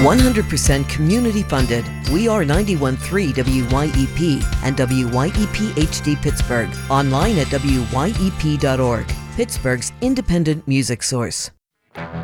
100% community funded. We are 91.3 WYEP and WYEP HD Pittsburgh. Online at wyep.org. Pittsburgh's independent music source.